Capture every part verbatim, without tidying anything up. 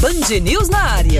Band News na área.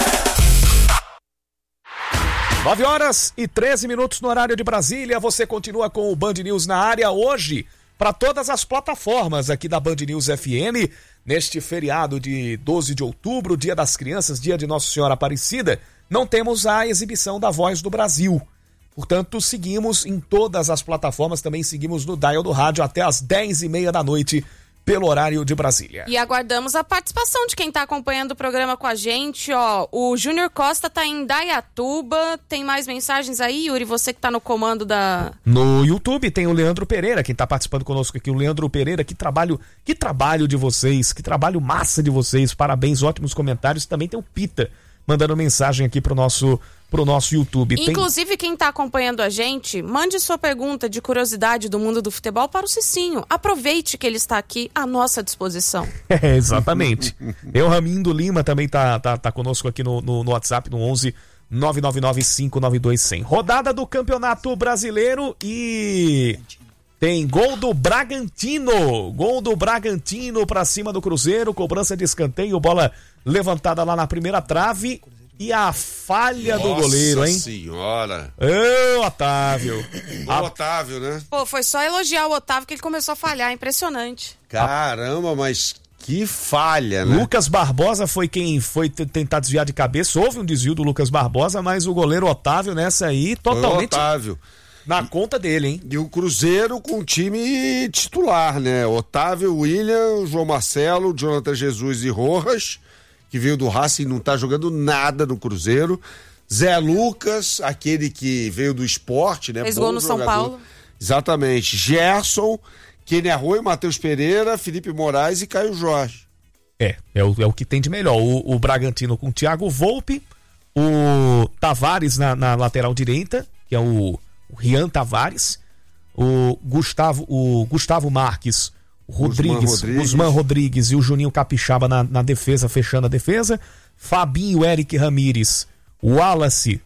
nove horas e treze minutos no horário de Brasília. Você continua com o Band News na área hoje para todas as plataformas aqui da Band News F M. Neste feriado de doze de outubro, Dia das Crianças, Dia de Nossa Senhora Aparecida, não temos a exibição da Voz do Brasil. Portanto, seguimos em todas as plataformas, também seguimos no dial do rádio até as dez e meia da noite, pelo horário de Brasília. E aguardamos a participação de quem está acompanhando o programa com a gente, ó. O Júnior Costa tá em Indaiatuba. Tem mais mensagens aí, Yuri? Você que tá no comando da... No YouTube tem o Leandro Pereira, quem tá participando conosco aqui. O Leandro Pereira, que trabalho, que trabalho de vocês, que trabalho massa de vocês. Parabéns, ótimos comentários. Também tem o Pita mandando mensagem aqui pro nosso, pro nosso YouTube. Inclusive, tem... quem está acompanhando a gente, mande sua pergunta de curiosidade do mundo do futebol para o Cicinho. Aproveite que ele está aqui à nossa disposição. É, exatamente. Eu, Ramindo Lima, também tá, tá, tá conosco aqui no, no, no WhatsApp, no onze nove nove nove cinco nove dois zero zero. Rodada do Campeonato Brasileiro e... tem gol do Bragantino, gol do Bragantino pra cima do Cruzeiro, cobrança de escanteio, bola levantada lá na primeira trave e a falha Nossa do goleiro, hein? Nossa senhora! Ô, Otávio! O a... Otávio, né? Pô, foi só elogiar o Otávio que ele começou a falhar, impressionante. Caramba, mas que falha, né? Lucas Barbosa foi quem foi t- tentar desviar de cabeça, houve um desvio do Lucas Barbosa, mas o goleiro Otávio nessa aí, totalmente... Foi o Otávio. Na conta dele, hein? E o Cruzeiro com o time titular, né? Otávio, William, João Marcelo, Jonathan Jesus e Rojas, que veio do Racing e não tá jogando nada no Cruzeiro. Zé Lucas, aquele que veio do Sport, né? Fez gol no São Paulo. Exatamente. Gerson, Kenny Arroio, Matheus Pereira, Felipe Moraes e Caio Jorge. É, é o, é o que tem de melhor. O, o Bragantino com o Thiago Volpe, o Tavares na, na lateral direita, que é o o Rian Tavares, o Gustavo, o Gustavo Marques, o Rodrigues, Guzmán Rodrigues. Guzmán Rodrigues e o Juninho Capixaba na, na defesa, fechando a defesa. Fabinho, Eric Ramírez, o Wallace,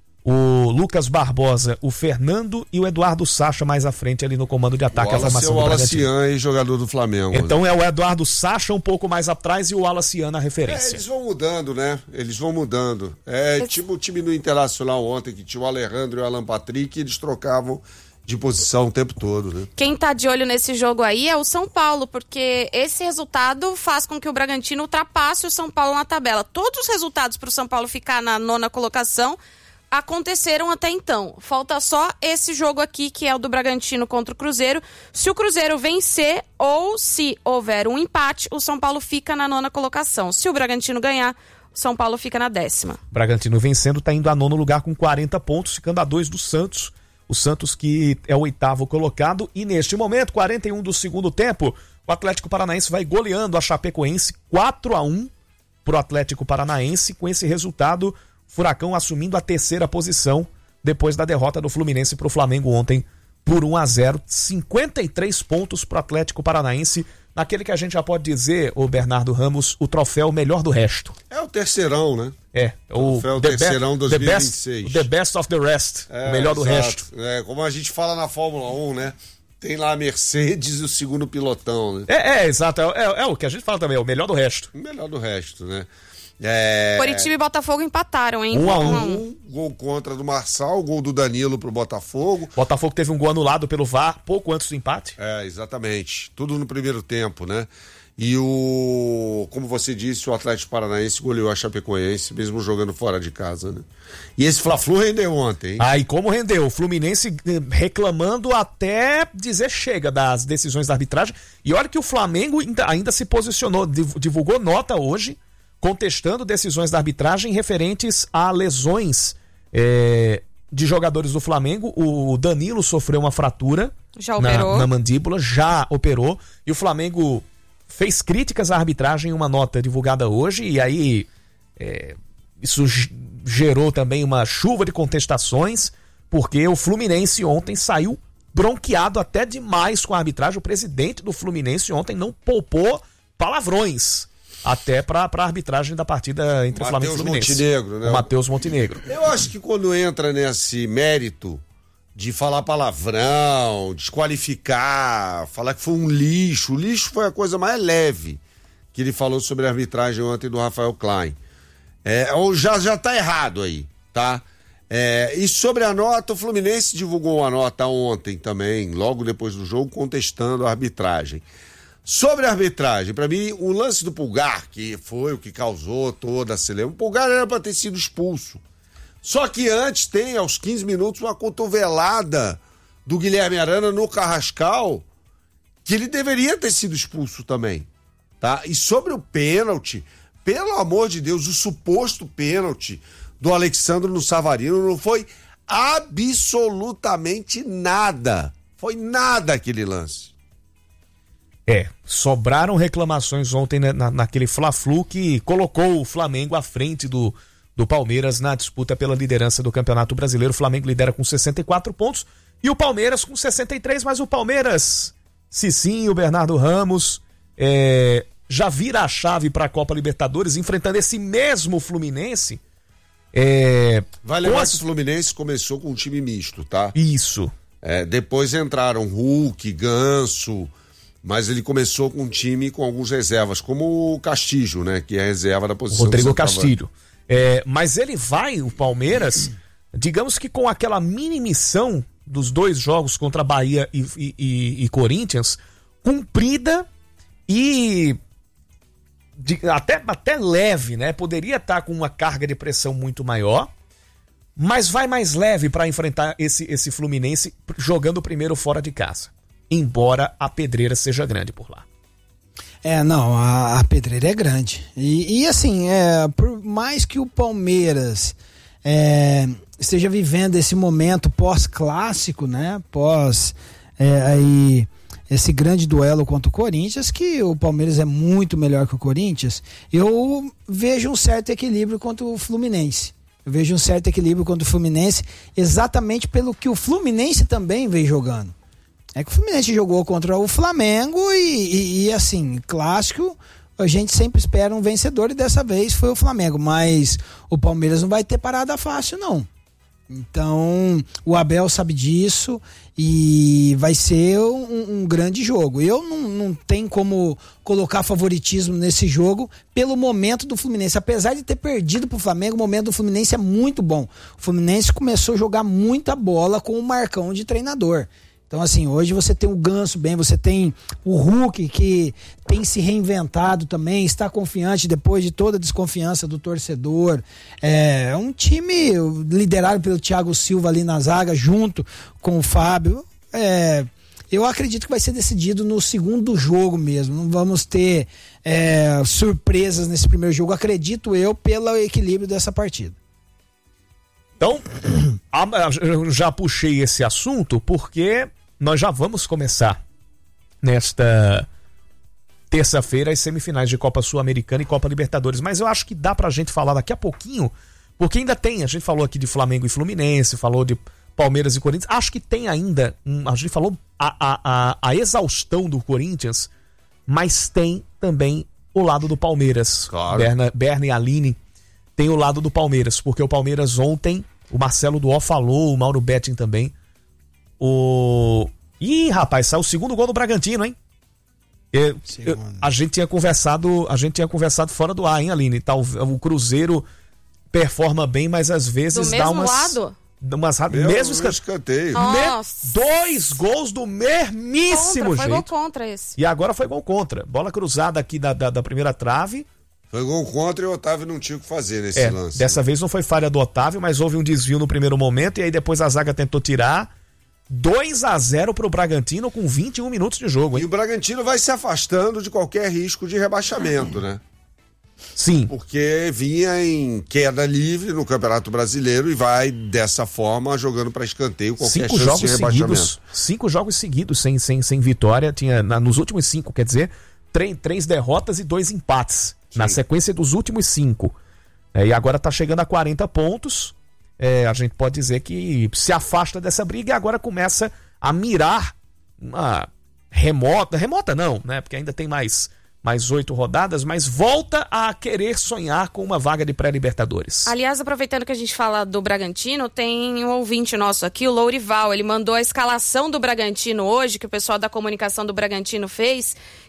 o Lucas Barbosa, o Fernando e o Eduardo Sacha mais à frente ali no comando de ataque. O Wallace a formação é o do Wallace Bragantino. Ian, jogador do Flamengo. Então é o Eduardo Sacha um pouco mais atrás e o Wallace Ian na É, referência. eles vão mudando, né? Eles vão mudando. É Esse... tipo o time do Internacional ontem, que tinha o Alejandro e o Alan Patrick, e eles trocavam de posição o tempo todo, né? Quem tá de olho nesse jogo aí é o São Paulo, porque esse resultado faz com que o Bragantino ultrapasse o São Paulo na tabela. Todos os resultados pro São Paulo ficar na nona colocação aconteceram até então. Falta só esse jogo aqui, que é o do Bragantino contra o Cruzeiro. Se o Cruzeiro vencer ou se houver um empate, o São Paulo fica na nona colocação. Se o Bragantino ganhar, o São Paulo fica na décima. Bragantino vencendo, tá indo a nono lugar com quarenta pontos, ficando a dois do Santos. O Santos que é o oitavo colocado. E neste momento, quarenta e um do segundo tempo, o Atlético Paranaense vai goleando a Chapecoense quatro a um pro Atlético Paranaense. Com esse resultado, Furacão assumindo a terceira posição depois da derrota do Fluminense pro Flamengo ontem por um a zero. cinquenta e três pontos pro Atlético Paranaense, naquele que a gente já pode dizer, o Bernardo Ramos, o troféu melhor do resto. É o terceirão, né? É, o troféu the terceirão be- dois mil e vinte e the, best, seis. the best of the rest, É, o melhor do exato. resto. É, como a gente fala na Fórmula um, né? Tem lá a Mercedes e o segundo pilotão, né? É, é exato, é, é, é o que a gente fala também, é o melhor do resto. O melhor do resto, né? É... Curitiba e Botafogo empataram, hein? Um a um. Um gol contra do Marçal, gol do Danilo pro Botafogo. Botafogo teve um gol anulado pelo V A R pouco antes do empate. É, exatamente. Tudo no primeiro tempo, né? E o, como você disse, o Atlético Paranaense goleou a Chapecoense, mesmo jogando fora de casa, né? E esse Fla-Flu rendeu ontem, hein? Ah, e como rendeu? O Fluminense eh, reclamando até dizer chega das decisões da arbitragem. E olha que o Flamengo ainda, ainda se posicionou, div- divulgou nota hoje, contestando decisões da arbitragem referentes a lesões eh, de jogadores do Flamengo. O Danilo sofreu uma fratura Já na, operou. na mandíbula, já operou. E o Flamengo fez críticas à arbitragem em uma nota divulgada hoje. E aí é, isso g- gerou também uma chuva de contestações, porque o Fluminense ontem saiu bronqueado até demais com a arbitragem. O presidente do Fluminense ontem não poupou palavrões até para a arbitragem da partida entre Mateus Flamengo e Fluminense. Montenegro, né? O Matheus Montenegro. Eu acho que quando entra nesse mérito de falar palavrão, desqualificar, falar que foi um lixo, o lixo foi a coisa mais leve que ele falou sobre a arbitragem ontem do Rafael Klein. É, ou já, já tá errado aí, tá? É, e sobre a nota, o Fluminense divulgou uma nota ontem também, logo depois do jogo, contestando a arbitragem. Sobre a arbitragem, para mim, o lance do Pulgar, que foi o que causou toda a celeuma, o Pulgar era para ter sido expulso. Só que antes tem, aos quinze minutos, uma cotovelada do Guilherme Arana no Carrascal, que ele deveria ter sido expulso também, tá? E sobre o pênalti, pelo amor de Deus, o suposto pênalti do Alexandro no Savarino não foi absolutamente nada. Foi nada aquele lance. É, sobraram reclamações ontem na, naquele Fla-Flu que colocou o Flamengo à frente do, do Palmeiras na disputa pela liderança do Campeonato Brasileiro. O Flamengo lidera com sessenta e quatro pontos e o Palmeiras com sessenta e três, mas o Palmeiras, Cicinho, Bernardo Ramos, é, já vira a chave para a Copa Libertadores, enfrentando esse mesmo Fluminense. É, vai lembrar as... que o Fluminense começou com um time misto, tá? Isso. É, depois entraram Hulk, Ganso, mas ele começou com um time com alguns reservas, como o Castillo, né? Que é a reserva da posição. Rodrigo Castillo. É, mas ele vai, o Palmeiras, digamos que com aquela mini missão dos dois jogos contra Bahia e, e, e, e Corinthians, cumprida e de, até, até leve, né? Poderia estar com uma carga de pressão muito maior, mas vai mais leve para enfrentar esse, esse Fluminense jogando primeiro fora de casa, embora a pedreira seja grande por lá. É, não, a, a pedreira é grande. E, e assim, é, por mais que o Palmeiras é, esteja vivendo esse momento pós-clássico, né? Pós é, aí, esse grande duelo contra o Corinthians, que o Palmeiras é muito melhor que o Corinthians, eu vejo um certo equilíbrio contra o Fluminense. Eu vejo um certo equilíbrio contra o Fluminense, exatamente pelo que o Fluminense também vem jogando. É que o Fluminense jogou contra o Flamengo e, e, e assim, clássico, a gente sempre espera um vencedor e dessa vez foi o Flamengo, mas o Palmeiras não vai ter parada fácil, não. Então, o Abel sabe disso e vai ser um, um grande jogo. Eu não, não tenho como colocar favoritismo nesse jogo pelo momento do Fluminense. Apesar de ter perdido pro Flamengo, o momento do Fluminense é muito bom. O Fluminense começou a jogar muita bola com o Marcão de treinador. Então, assim, hoje você tem o Ganso bem, você tem o Hulk que tem se reinventado também, está confiante depois de toda a desconfiança do torcedor. É um time liderado pelo Thiago Silva ali na zaga, junto com o Fábio. É, eu acredito que vai ser decidido no segundo jogo mesmo. Não vamos ter é, surpresas nesse primeiro jogo, acredito eu, pelo equilíbrio dessa partida. Então, eu já puxei esse assunto porque nós já vamos começar nesta terça-feira as semifinais de Copa Sul-Americana e Copa Libertadores, mas eu acho que dá pra gente falar daqui a pouquinho, porque ainda tem, a gente falou aqui de Flamengo e Fluminense, falou de Palmeiras e Corinthians, acho que tem ainda, um, a gente falou a, a, a, a exaustão do Corinthians, mas tem também o lado do Palmeiras. Claro. Berna, Berna e Aline tem o lado do Palmeiras, porque o Palmeiras ontem, o Marcelo Duó falou, o Mauro Betting também, o... Ih, rapaz, saiu o segundo gol do Bragantino, hein? Eu, eu, a gente tinha conversado, a gente tinha conversado fora do ar, hein, Aline? Tá, o, o Cruzeiro performa bem, mas às vezes do dá mesmo umas... lado? umas Meu, mesmo escanteio. escanteio. Nossa. Dois gols do mesmíssimo Contra, foi jeito. gol contra esse. E agora foi gol contra. Bola cruzada aqui da, da, da primeira trave. Foi gol contra e o Otávio não tinha o que fazer nesse É, lance. dessa vez não foi falha do Otávio, mas houve um desvio no primeiro momento e aí depois a zaga tentou tirar. dois a zero pro Bragantino com vinte e um minutos de jogo, E hein? o Bragantino vai se afastando de qualquer risco de rebaixamento, né? Sim. Porque vinha em queda livre no Campeonato Brasileiro e vai dessa forma jogando para escanteio qualquer Cinco chance jogos de rebaixamento. seguidos, cinco jogos seguidos sem, sem, sem vitória. Tinha na, nos últimos cinco, quer dizer, três, três derrotas e dois empates. Sim. Na sequência dos últimos cinco. É, e agora tá chegando a quarenta pontos. É, a gente pode dizer que se afasta dessa briga e agora começa a mirar uma remota, remota não, né? Porque ainda tem mais mais oito rodadas, mas volta a querer sonhar com uma vaga de pré-libertadores. Aliás, aproveitando que a gente fala do Bragantino, tem um ouvinte nosso aqui, o Lourival, ele mandou a escalação do Bragantino hoje, que o pessoal da comunicação do Bragantino fez,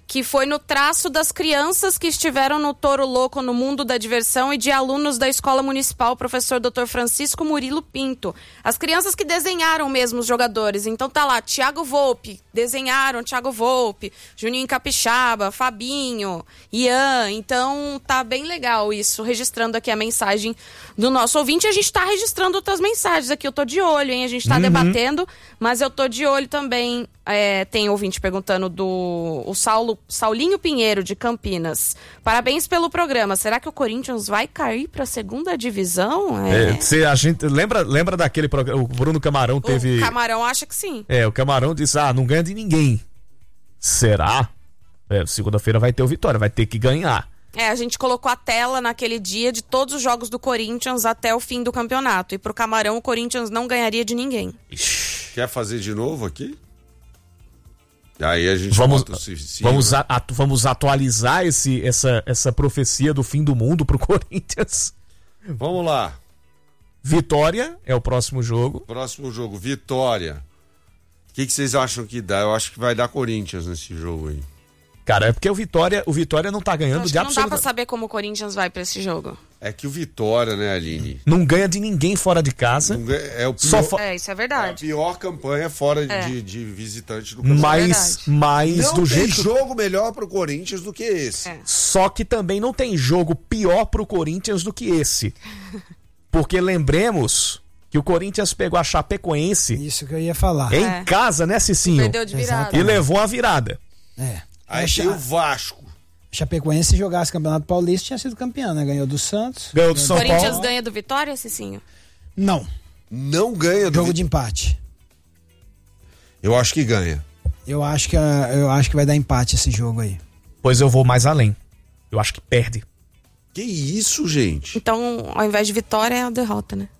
que foi no traço das crianças que estiveram no Toro Louco no Mundo da Diversão e de alunos da Escola Municipal, professor doutor Francisco Murilo Pinto. As crianças que desenharam mesmo os jogadores. Então tá lá, Thiago Volpe, desenharam Thiago Volpe, Juninho Capixaba, Fabinho, Ian. Então tá bem legal isso, registrando aqui a mensagem do nosso ouvinte. A gente tá registrando outras mensagens aqui, eu tô de olho, hein? A gente tá uhum. debatendo, mas eu tô de olho também. É, tem ouvinte perguntando do o Saulo, Saulinho Pinheiro, de Campinas. Parabéns pelo programa. Será que o Corinthians vai cair para a segunda divisão? É. É, se a gente lembra, lembra daquele programa? O Bruno Camarão teve. O Camarão acha que sim. É, o Camarão disse: ah, não ganha de ninguém. Será? É, segunda-feira vai ter o Vitória, vai ter que ganhar. É, a gente colocou a tela naquele dia de todos os jogos do Corinthians até o fim do campeonato. E pro Camarão, o Corinthians não ganharia de ninguém. Ixi. Quer fazer de novo aqui? Aí a gente vamos, bota o Cicinho, vamos, né? a, vamos atualizar esse, essa, essa profecia do fim do mundo pro Corinthians. Vamos lá. Vitória é o próximo jogo. Próximo jogo, Vitória. O que, que vocês acham que dá? Eu acho que vai dar Corinthians nesse jogo aí. Cara, é porque o Vitória, o Vitória não tá ganhando acho de que absoluta... Não dá pra saber como o Corinthians vai pra esse jogo. É que o Vitória, né, Aline? Não ganha de ninguém fora de casa. Não ganha, é, o pior, Só fo... é, isso é verdade. É a pior campanha fora é. de, de visitante do campeonato. Mas, é mas não do tem jeito... jogo melhor pro Corinthians do que esse. É. Só que também não tem jogo pior pro Corinthians do que esse. Porque lembremos que o Corinthians pegou a Chapecoense... Isso que eu ia falar. Em é. casa, né, Cicinho? Perdeu de virada. E levou a virada. É. Aí tem o Vasco. Chapecoense, se jogasse Campeonato Paulista, tinha sido campeão, né? Ganhou do Santos. Ganhou do São Paulo. Corinthians ganha do Vitória, Cicinho? Não. Não ganha do Jogo Vi... de empate. Eu acho que ganha. Eu acho que, eu acho que vai dar empate esse jogo aí. Pois eu vou mais além. Eu acho que perde. Que isso, gente? Então, ao invés de vitória, é a derrota, né?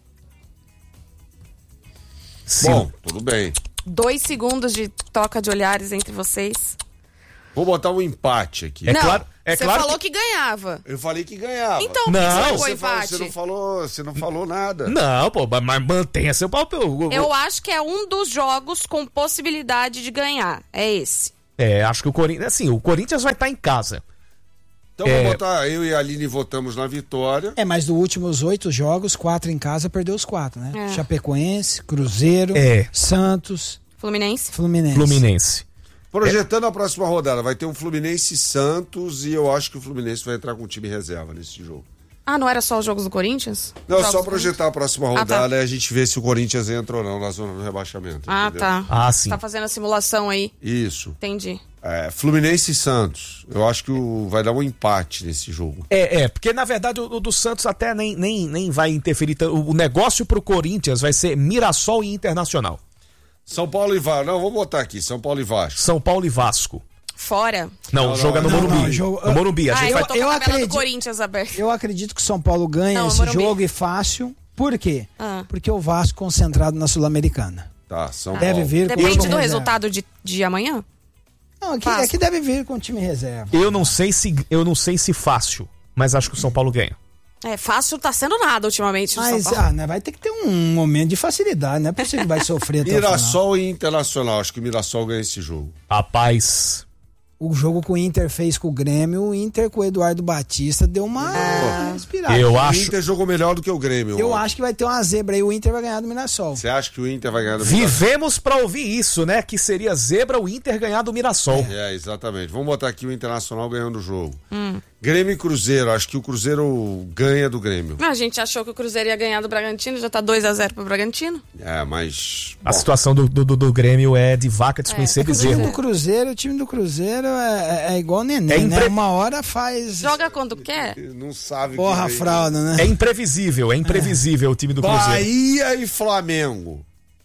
Sim. Bom, tudo bem. Dois segundos de troca de olhares entre vocês. Vou botar um empate aqui. É não, claro, é você claro falou que... que... ganhava. Eu falei que ganhava. Então, por Não, que você colocou Você, falou, empate? você não falou, você não falou nada. Não, pô, mas mantenha seu papel. Eu acho que é um dos jogos com possibilidade de ganhar. É esse. É, acho que o Corinthians... Assim, o Corinthians vai estar em casa. Então É. vou botar, eu e a Aline votamos na vitória. É, mas dos últimos oito jogos, quatro em casa, perdeu os quatro, né? É. Chapecoense, Cruzeiro, É. Santos, Fluminense. Fluminense. Fluminense. Projetando a próxima rodada, vai ter um Fluminense e Santos e eu acho que o Fluminense vai entrar com o time reserva nesse jogo. Ah, não era só os jogos do Corinthians? Não, Jogos só do projetar a próxima Ah, tá. rodada e a gente vê se o Corinthians entra ou não na zona do rebaixamento. Ah, entendeu? tá. Ah, sim. Tá fazendo a simulação aí. Isso. Entendi. É, Fluminense e Santos. Eu acho que o, vai dar um empate nesse jogo. É, é, porque na verdade o, o do Santos até nem, nem, nem vai interferir. tanto. O negócio pro Corinthians vai ser Mirassol e Internacional. São Paulo e Vasco. Não, vou botar aqui. São Paulo e Vasco. São Paulo e Vasco. Fora. Não, Não, o jogo é no não, Morumbi. não, jogo- No Morumbi. A Ah, gente eu vai... tô com a eu tabela acredito- do Corinthians aberta. Eu acredito que o São Paulo ganha Não, esse Morumbi. jogo e fácil. Por quê? Ah. Porque o Vasco concentrado na Sul-Americana. Tá, São Deve Paulo. vir com Depende time do reserva. resultado de, de amanhã? Não, aqui, Fácil. aqui deve vir com o time reserva. Eu não sei se eu não sei se fácil, mas acho que o São Paulo ganha. É, fácil tá sendo nada ultimamente no Mas São Paulo. ah, né, vai ter que ter um momento de facilidade, não é possível que vai sofrer até o final. Mirassol e Internacional. Acho que o Mirassol ganha esse jogo. Rapaz, O jogo que o Inter fez com o Grêmio, o Inter com o Eduardo Batista deu uma inspirada. eu O acho. Inter jogou melhor do que o Grêmio. Eu ó. acho que vai ter uma zebra aí, o Inter vai ganhar do Mirassol. Você acha que o Inter vai ganhar do Mirassol? Vivemos pra ouvir isso, né? Que seria zebra o Inter ganhar do Mirassol. É, exatamente. Vamos botar aqui o Internacional ganhando o jogo. Hum. Grêmio e Cruzeiro. Acho que o Cruzeiro ganha do Grêmio. A gente achou que o Cruzeiro ia ganhar do Bragantino, já tá dois a zero pro Bragantino. É, mas... A bom, situação do, do, do Grêmio é de vaca desconhecer É, O time bezerro. do Cruzeiro, o time do Cruzeiro é, é igual neném, É né? impre- Uma hora faz Joga quando quer. não sabe... porra, que- fralda, né? É imprevisível, é imprevisível o time do Cruzeiro. Bahia e Flamengo.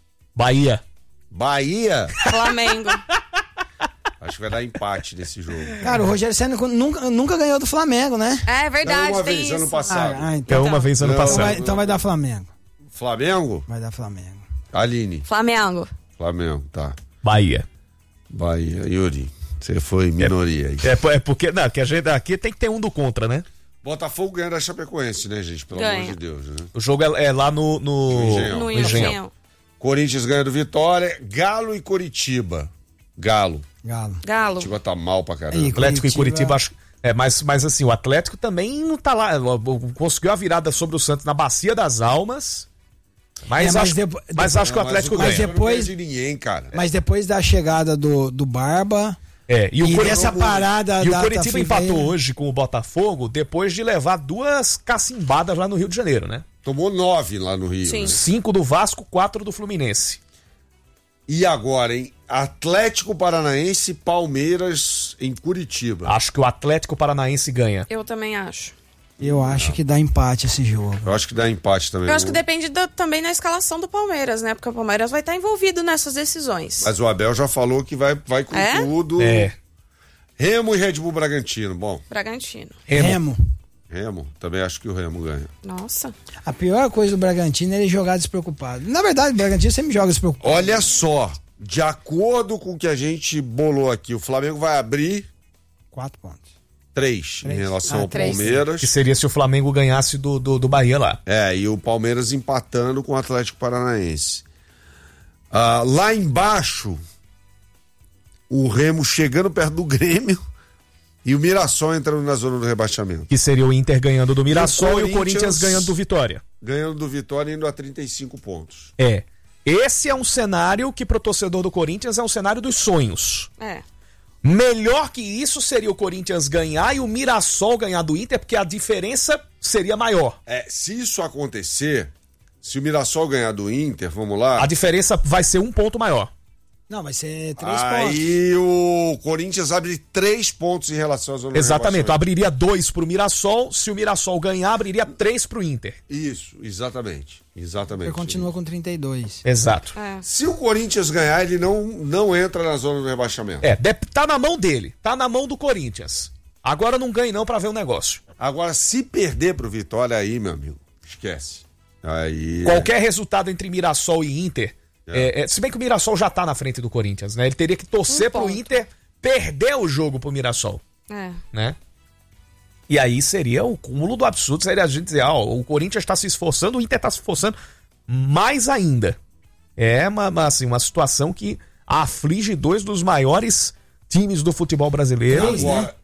Bahia. Bahia, Flamengo. acho que vai dar empate nesse jogo. Cara, o Rogério Senna nunca, nunca ganhou do Flamengo, né? É Não, verdade, uma tem vez, isso. ano passado. Ah, ah, É então, uma vez ano Não, então, passado. vai, então vai dar Flamengo. Flamengo? Vai dar Flamengo. Aline. Flamengo. Flamengo, tá. Bahia. Bahia. Yuri, você foi minoria aí. É, é porque, não, que a gente aqui tem que ter um do contra, né? Botafogo ganha da Chapecoense, né, gente? Pelo Ganha. amor de Deus, né? O jogo é, é lá no. No, No Engenhão. No no Engenhão. Engenhão. Corinthians ganha do Vitória. Galo e Coritiba. Galo. Galo. Galo. Curitiba tá mal pra caramba. Aí, Atlético e Curitiba- Curitiba, acho. É, mas, mas assim, o Atlético também não tá lá. Conseguiu a virada sobre o Santos na Bacia das Almas. Mas, É, mas acho, depo- mas acho que o Atlético mas ganha. depois- Não perde ninguém, cara. Mas depois da chegada do, do Barba... É, e o, E Curi- dessa parada e o da- Curitiba da empatou Friveira. hoje com o Botafogo depois de levar duas cacimbadas lá no Rio de Janeiro, né? Tomou nove lá no Rio. Sim. né? Cinco do Vasco, quatro do Fluminense. E agora, hein? Atlético Paranaense e Palmeiras em Curitiba. Acho que o Atlético Paranaense ganha. Eu também acho. Eu acho que dá empate esse jogo. Eu acho que dá empate também. Eu acho que depende da- também da escalação do Palmeiras, né? Porque o Palmeiras vai estar envolvido nessas decisões. Mas o Abel já falou que vai, vai com É? tudo. É. Remo e Red Bull Bragantino. Bom, Bragantino. Remo. Remo. Remo. Também acho que o Remo ganha. Nossa. A pior coisa do Bragantino é ele jogar despreocupado. Na verdade, o Bragantino sempre joga despreocupado. Olha só, de acordo com o que a gente bolou aqui, o Flamengo vai abrir Quatro pontos. três, em Três. relação Ah, ao três. Palmeiras. Que seria se o Flamengo ganhasse do, do, do Bahia lá. É, e o Palmeiras empatando com o Atlético Paranaense. Ah, lá embaixo, o Remo chegando perto do Grêmio e o Mirassol entrando na zona do rebaixamento. Que seria o Inter ganhando do Mirassol e o Corinthians- Corinthians ganhando do Vitória. Ganhando do Vitória indo a trinta e cinco pontos. É. Esse é um cenário que pro torcedor do Corinthians é um cenário dos sonhos. É. Melhor que isso seria o Corinthians ganhar e o Mirassol ganhar do Inter, porque a diferença seria maior. É, se isso acontecer, se o Mirassol ganhar do Inter, vamos lá. A diferença vai ser um ponto maior. Não, vai ser três pontos. Aí o Corinthians abre três pontos em relação à zona do Exatamente. rebaixamento. Abriria dois pro Mirassol. Se o Mirassol ganhar, abriria três pro Inter. Isso, exatamente. Exatamente. Ele continua com trinta e dois. Exato. É. Se o Corinthians ganhar, ele não, não entra na zona do rebaixamento. É, de- tá na mão dele. Tá na mão do Corinthians. Agora não ganhe não pra ver o negócio. Agora, se perder pro Vitória aí, meu amigo, esquece. Aí. Qualquer resultado entre Mirassol e Inter, é, é, se bem que o Mirassol já tá na frente do Corinthians, né? Ele teria que torcer Um pro ponto. Inter perder o jogo pro Mirassol, É. né? E aí seria o cúmulo do absurdo, seria a gente dizer, ó, o Corinthians tá se esforçando, o Inter tá se esforçando mais ainda. É uma, uma, assim, uma situação que aflige dois dos maiores times do futebol brasileiro. Três, né? Agora,